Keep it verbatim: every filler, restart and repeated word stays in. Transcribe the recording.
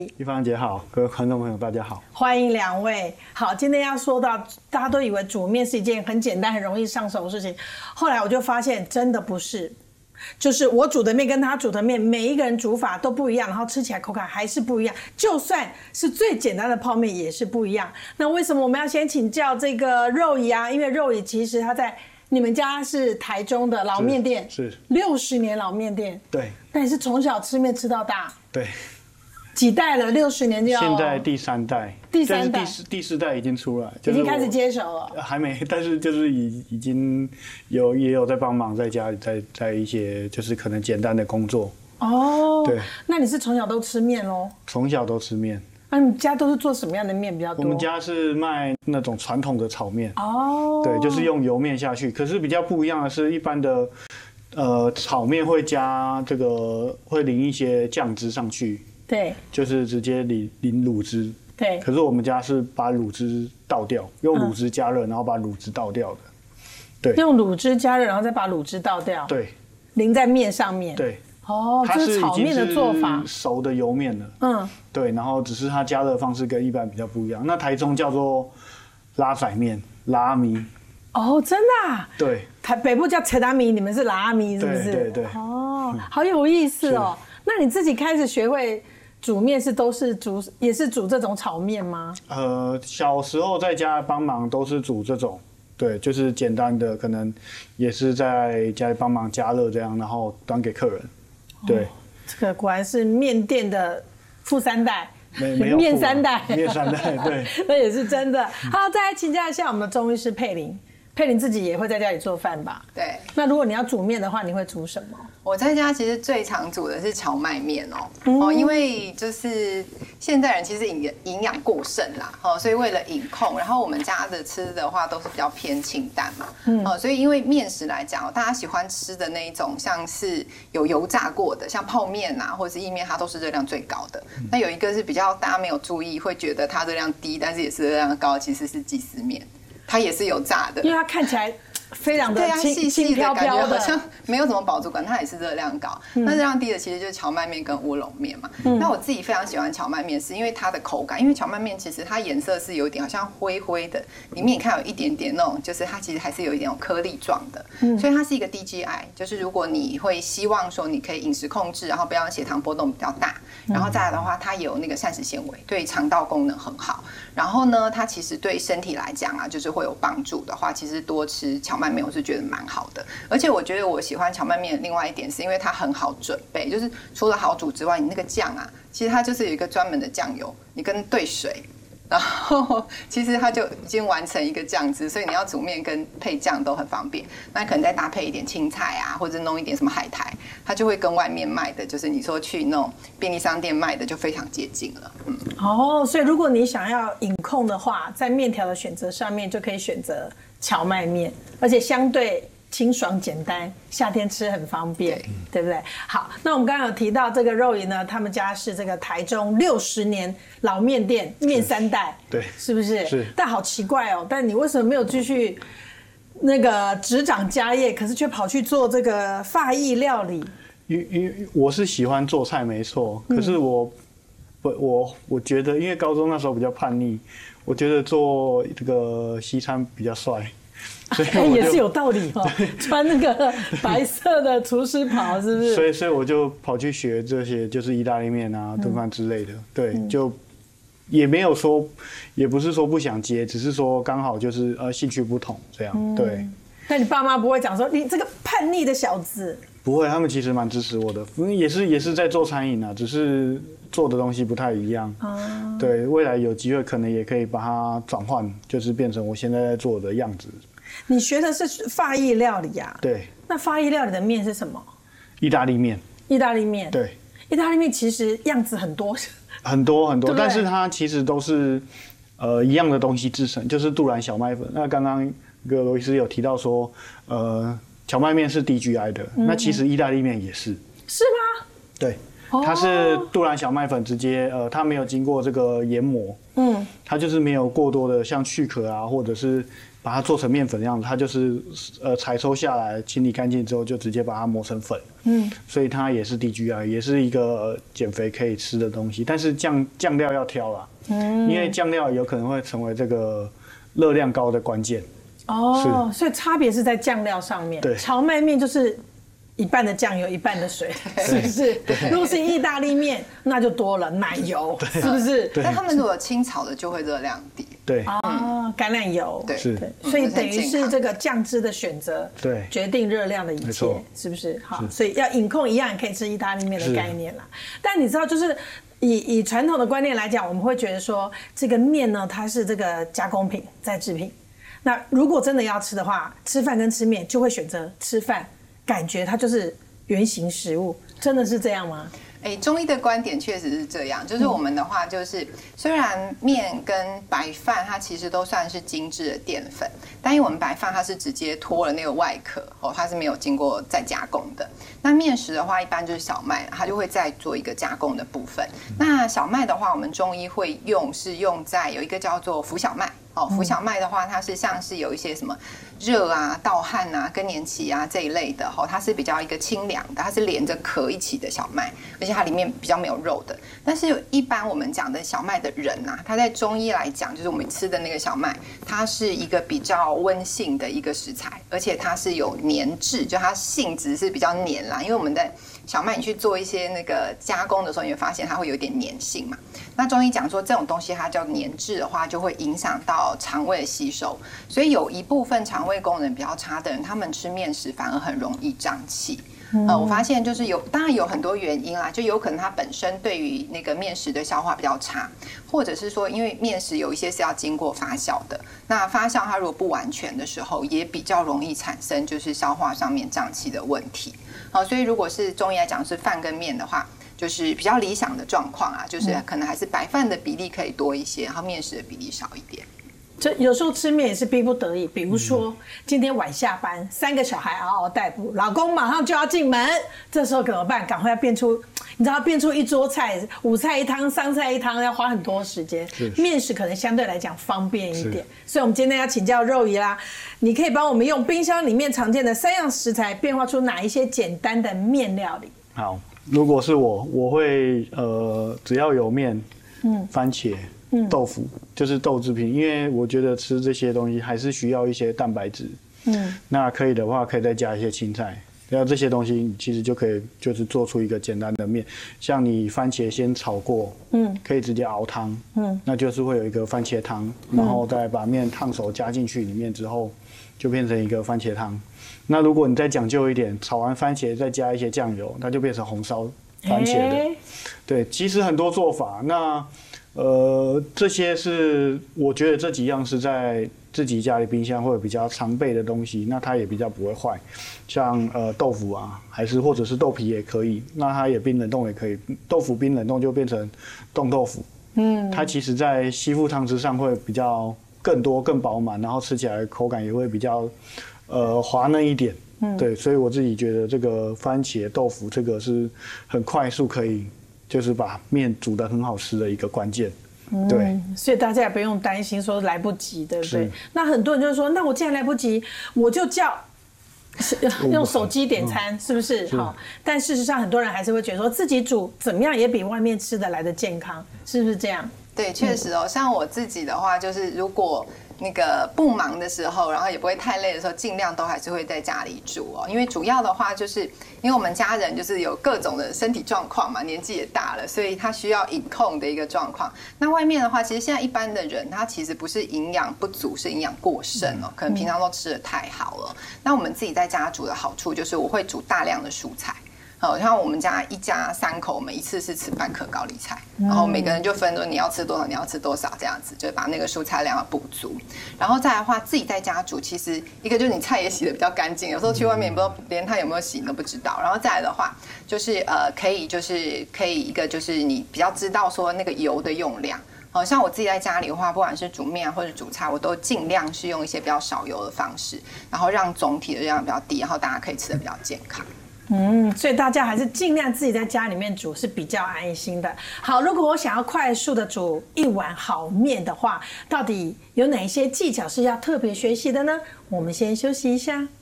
一芳姐好，各位观众朋友大家好， 欢迎两位。好，今天要说到，大家都以为煮面是一件很简单、很容易上手的事情，后来我就发现真的不是。就是我煮的面跟他煮的面，每一个人煮法都不一样，然后吃起来口感还是不一样。就算是最简单的泡面也是不一样。那为什么我们要先请教这个肉姨啊？因为肉姨其实她在你们家是台中的老面店， 是六十年老面店。 对， 那你是从小吃面吃到大？ 对。 几代了？六十年就要。 现在第三代， 第三代， 第四第四代已经出来， 已经开始接手了。 还没，但是就是已已经有也有在帮忙，在家里在在一些就是可能简单的工作。 哦， 对。 那你是从小都吃面喽？ 从小都吃面。 那你家都是做什么样的面比较多？ 我们家是卖那种传统的炒面。 哦。 对，就是用油面下去。可是比较不一样的是，一般的呃炒面会加这个会淋一些酱汁上去。 对， 就是直接淋淋卤汁。 对， 可是我们家是把卤汁倒掉，用卤汁加热，然后把卤汁倒掉的。对， 用卤汁加热，然后再把卤汁倒掉。 对， 淋在面上面。 对， 哦，这是炒面的做法。 熟的油面了。嗯，对，然后只是它加热方式跟一般比较不一样。那台中叫做拉仔面、拉米。 哦，真的啊？ 对， 台北部叫切达米，你们是拉米，是不是？ 对对对。 哦，好有意思哦。那你自己开始学会煮面是都是煮也是煮这种炒面吗？ 呃，小时候在家帮忙都是煮这种，对，就是简单的，可能也是在家里帮忙加热这样，然后端给客人。对，哦、 这个果然是面店的富三代， 没没有面三代， 面三代，对， 那也是真的。好，再来请教一下我们的中医师佩玲。佩玲自己也会在家里做饭吧？ 对。 那如果你要煮面的话，你会煮什么？ 我在家其实最常煮的是荞麦面哦，嗯、哦，因为就是现代人其实营营养过剩啦，哦，所以为了饮控，然后我们家的吃的话都是比较偏清淡嘛，嗯，哦，所以因为面食来讲，大家喜欢吃的那一种像是有油炸过的，像泡面啊或者是意面，它都是热量最高的。嗯、那有一个是比较大家没有注意，会觉得它热量低，但是也是热量高，其实是鸡丝面。它也是有炸的， 因为它看起来非常的轻细细的感觉，好像没有什么饱足感，它也是热量高。嗯、那热量低的其实就是荞麦面跟乌龙面嘛。嗯、那我自己非常喜欢荞麦面，是因为它的口感，因为荞麦面其实它颜色是有点好像灰灰的，里面你看有一点点那种，就是它其实还是有一点颗粒状的，嗯、所以它是一个低 G I， 就是如果你会希望说你可以饮食控制，然后不要让血糖波动比较大，然后再来的话，它也有那个膳食纤维，对肠道功能很好。然后呢，它其实对身体来讲啊，就是会有帮助的话，其实多吃荞麦面，我是觉得蛮好的。而且我觉得我喜欢荞麦面的另外一点，是因为它很好准备，就是除了好煮之外，你那个酱啊，其实它就是有一个专门的酱油，你跟兑水，然后其实它就已经完成一个酱汁，所以你要煮面跟配酱都很方便。那可能再搭配一点青菜啊，或者弄一点什么海苔，它就会跟外面卖的，就是你说去那种便利商店卖的就非常接近了。嗯， 哦，所以如果你想要饮控的话，在面条的选择上面就可以选择荞麦面，而且相对清爽简单，夏天吃很方便， 对, 对不对？好，那我们刚刚有提到这个肉姨呢，他们家是这个台中六十年老面店，面三代， 对， 是不是？ 是。 但好奇怪哦，但你为什么没有继续那个执掌家业，可是却跑去做这个法裔料理？ 因因我是喜欢做菜没错，可是我、嗯、我我觉得，因为高中那时候比较叛逆，我觉得做这个西餐比较帅。所以哎，也是有道理哦，穿那个白色的厨师袍，是不是？ 所以，所以我就跑去学这些，就是意大利面啊、炖饭之类的。嗯、对，嗯、就也没有说，也不是说不想接，只是说刚好就是呃兴趣不同这样。嗯、对。 那你爸妈不会讲说你这个叛逆的小子？ 不会，他们其实蛮支持我的，也是也是在做餐饮啊，只是做的东西不太一样。嗯、对，未来有机会可能也可以把它转换，就是变成我现在在做的样子。 你学的是法裔料理啊？ 对。 那法裔料理的面是什么？ 意大利面。 意大利面。 对。 意大利面其实样子很多。 很多很多，但是它其实都是呃一样的东西制成，就是杜兰小麦粉。那刚刚葛罗医师有提到说，呃，荞麦面是低 G I 的，嗯、那其实意大利面也是。 是吗？ 对。它是杜兰小麦粉直接呃，它没有经过这个研磨，嗯，它就是没有过多的像去壳啊，或者是把它做成面粉的样子，它就是呃采收下来清理干净之后就直接把它磨成粉，嗯，所以它也是低 G I， 也是一个减肥可以吃的东西，但是酱酱料要挑啦，嗯，因为酱料有可能会成为这个热量高的关键。 哦，所以差别是在酱料上面。 对， 荞麦面就是一半的酱油，一半的水，是不是？如果是意大利面，那就多了奶油，是不是？ 但他们如果清炒的就会热量低。 对啊，橄榄油， 对， 是， 所以等于是这个酱汁的选择， 对， 决定热量的一切，是不是？好，所以要饮控一样可以吃意大利面的概念啦。但你知道，就是以以传统的观念来讲，我们会觉得说，这个面呢，它是这个加工品、再制品。那如果真的要吃的话，吃饭跟吃面就会选择吃饭，感觉它就是原型食物，真的是这样吗？ 哎，中医的观点确实是这样，就是我们的话，就是虽然面跟白饭它其实都算是精致的淀粉，但因为我们白饭它是直接脱了那个外壳哦，它是没有经过再加工的。那面食的话，一般就是小麦，它就会再做一个加工的部分。那小麦的话，我们中医会用是用在有一个叫做浮小麦。哦，浮小麦的话，它是像是有一些什么热啊、盗汗啊、更年期啊这一类的，哦，它是比较一个清凉的，它是连着壳一起的小麦，而且它里面比较没有肉的。但是一般我们讲的小麦的人啊，它在中医来讲，就是我们吃的那个小麦，它是一个比较温性的一个食材，而且它是有粘质，就它性质是比较黏啦，因为我们在小麦你去做一些那个加工的时候，你会发现它会有点粘性嘛。那中医讲说这种东西它叫粘质的话，就会影响到肠胃的吸收，所以有一部分肠胃功能比较差的人，他们吃面食反而很容易胀气。呃，我发现就是有，当然有很多原因啦，就有可能它本身对于那个面食的消化比较差，或者是说因为面食有一些是要经过发酵的，那发酵它如果不完全的时候，也比较容易产生就是消化上面胀气的问题。好，所以如果是中医来讲是饭跟面的话，就是比较理想的状况啊，就是可能还是白饭的比例可以多一些，然后面食的比例少一点。 这有时候吃面也是逼不得已，比如说今天晚下班，三个小孩嗷嗷待哺，老公马上就要进门，这时候怎么办？赶快要变出，你知道变出一桌菜，五菜一汤、三菜一汤，要花很多时间。面食可能相对来讲方便一点，所以我们今天要请教肉姨啦，你可以帮我们用冰箱里面常见的三样食材，变化出哪一些简单的面料理？ 好，如果是我，我会呃，只要有面，嗯，番茄。豆腐就是豆制品，因为我觉得吃这些东西还是需要一些蛋白质。嗯，那可以的话，可以再加一些青菜，然后这些东西其实就可以就是做出一个简单的面。像你番茄先炒过，嗯，可以直接熬汤，嗯，那就是会有一个番茄汤，然后再把面烫熟加进去里面之后，就变成一个番茄汤。那如果你再讲究一点，炒完番茄再加一些酱油，那就变成红烧番茄的。欸、对，其实很多做法。那呃，这些是我觉得这几样是在自己家里冰箱会比较常备的东西，那它也比较不会坏。像呃豆腐啊，还是或者是豆皮也可以，那它也冰冷冻也可以。豆腐冰冷冻就变成冻豆腐，嗯，它其实在吸附汤汁上会比较更多、更饱满，然后吃起来口感也会比较呃滑嫩一点。嗯，对，所以我自己觉得这个番茄豆腐这个是很快速可以。就是把面煮得很好吃的一个关键，对、 嗯，所以大家也不用担心说来不及，对不对？那很多人就说，那我既然来不及，我就叫用手机点餐，是不是？好，但事实上很多人还是会觉得说自己煮怎么样也比外面吃的来的健康，是不是这样？ 对，确实哦。像我自己的话，就是如果那个不忙的时候，然后也不会太累的时候，尽量都还是会在家里煮哦。因为主要的话，就是因为我们家人就是有各种的身体状况嘛，年纪也大了，所以他需要饮控的一个状况。那外面的话，其实现在一般的人，他其实不是营养不足，是营养过剩哦，可能平常都吃得太好了。那我们自己在家煮的好处就是，我会煮大量的蔬菜。好像我们家一家三口，我们一次是吃半颗高丽菜，然后每个人就分说你要吃多少，你要吃多少这样子，就把那个蔬菜量要补足。然后再来的话，自己在家煮，其实一个就是你菜也洗得比较干净，有时候去外面也不知道连它有没有洗你都不知道。然后再来的话，就是呃可以就是可以一个就是你比较知道说那个油的用量。好像我自己在家里的话，不管是煮面或者煮菜，我都尽量是用一些比较少油的方式，然后让总体的热量比较低，然后大家可以吃得比较健康。 嗯，所以大家还是尽量自己在家里面煮是比较安心的。好，如果我想要快速的煮一碗好面的话，到底有哪一些技巧是要特别学习的呢？我们先休息一下。